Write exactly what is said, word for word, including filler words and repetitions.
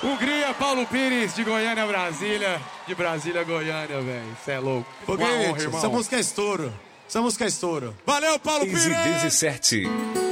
Hungria, Paulo Pires, de Goiânia, Brasília. De Brasília, Goiânia, velho. Cê é louco. Foguete, essa música é estouro. Essa música é estouro. Valeu, Paulo Pires! dezessete.